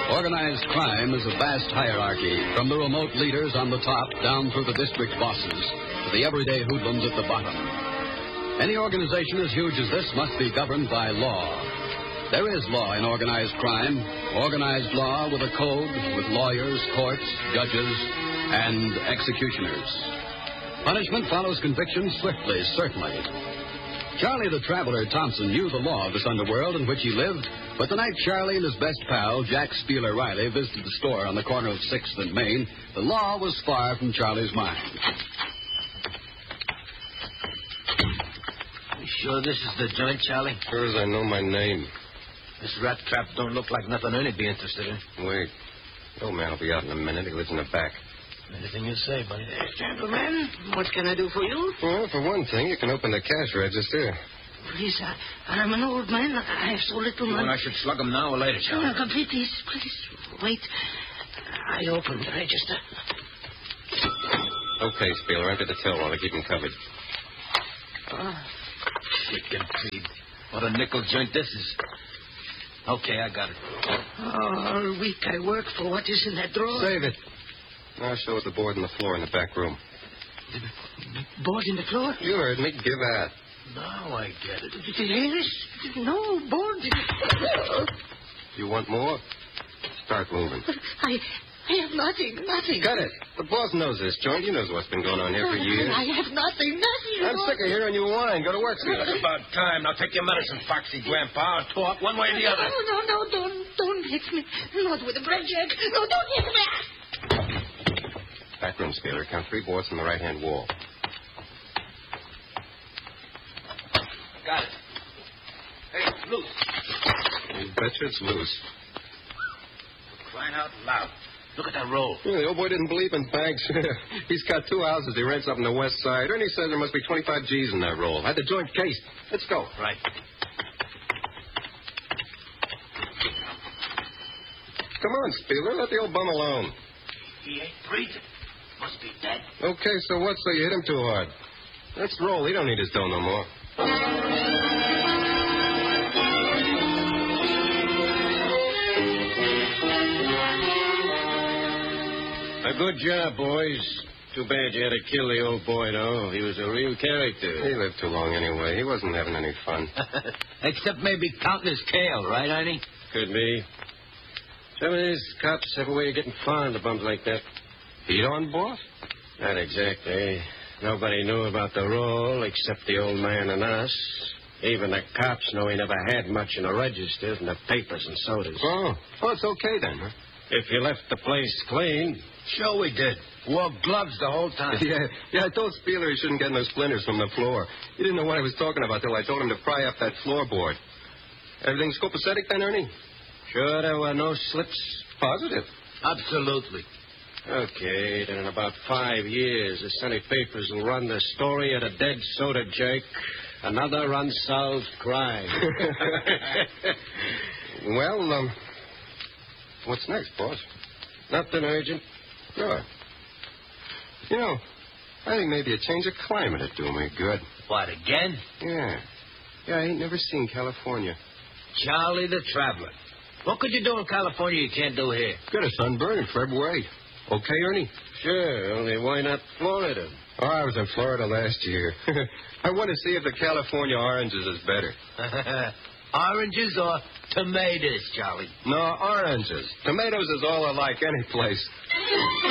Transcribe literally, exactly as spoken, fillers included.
Organized crime is a vast hierarchy, from the remote leaders on the top down through the district bosses to the everyday hoodlums at the bottom. Any organization as huge as this must be governed by law. There is law in organized crime, organized law with a code, with lawyers, courts, judges, and executioners. Punishment follows conviction swiftly, certainly. Charlie the Traveler Thompson knew the law of this underworld in which he lived, but the night Charlie and his best pal, Jack Spieler Riley, visited the store on the corner of sixth and Main, the law was far from Charlie's mind. You sure this is the joint, Charlie? Sure as I know my name. This rat trap don't look like nothing Ernie'd be interested in. Wait. The old man will be out in a minute. He lives in the back. Anything you say, buddy. Gentlemen, what can I do for you? Well, for one thing, you can open the cash register. Please, I, I'm an old man. I have so little money. Well, I should slug him now or later, Charlie. No, no, please, please, wait. I opened the register. Okay, Spieler, enter the till while I keep him covered. Oh. Chicken feed. What a nickel joint this is. Okay, I got it. Oh, all week I work for what is in that drawer. Save it. Now show us the board on the floor in the back room. The board in the floor? You heard me. Give that. Now I get it. Yes. No, board. You want more? Start moving. I I have nothing, nothing. Got it. The boss knows this joint. He knows what's been going on here for years. I have nothing, nothing. I'm sick of hearing you whine. Go to work, Spieler. It's about time. Now take your medicine, Foxy Grandpa. I'll talk one way or the other. No, no, no, don't, don't hit me. Not with a bread jack. No, don't hit me. Back room, Spieler. Count three boards on the right-hand wall. Got it. Hey, it's loose. You betcha it's loose. Crying out loud. Look at that roll. Yeah, the old boy didn't believe in banks. He's got two houses he rents up on the west side. Ernie says there must be twenty-five G's in that roll. Had the joint cased. Let's go. Right. Come on, Spieler. Let the old bum alone. He ain't breathing. Must be dead. Okay, so what? So you hit him too hard. Let's roll. He don't need his dough no more. A good job, boys. Too bad you had to kill the old boy, though. He was a real character. He lived too long anyway. He wasn't having any fun. Except maybe counting his tail, right, Ernie? Could be. Some of these cops have a way of getting fond of bums like that. Feed on, boss? Not exactly. Nobody knew about the roll except the old man and us. Even the cops know he never had much in the registers and the papers and sodas. Oh, oh, it's okay then, huh? If you left the place clean. Sure we did. Wore gloves the whole time. Yeah, yeah, I told Spieler he shouldn't get no splinters from the floor. He didn't know what I was talking about till I told him to pry up that floorboard. Everything's copacetic then, Ernie? Sure there were no slips? Positive. Absolutely. Okay, then in about five years, the Sunday papers will run the story of the dead soda jerk. Another unsolved crime. Well, um, what's next, boss? Nothing urgent. Good. You know, I think maybe a change of climate would do me good. What, again? Yeah. Yeah, I ain't never seen California. Charlie the Traveler. What could you do in California you can't do here? Get a sunburn in February. Okay, Ernie? Sure, only why not Florida? Oh, I was in Florida last year. I want to see if the California oranges is better. Oranges or tomatoes, Charlie? No, oranges. Tomatoes is all alike any place.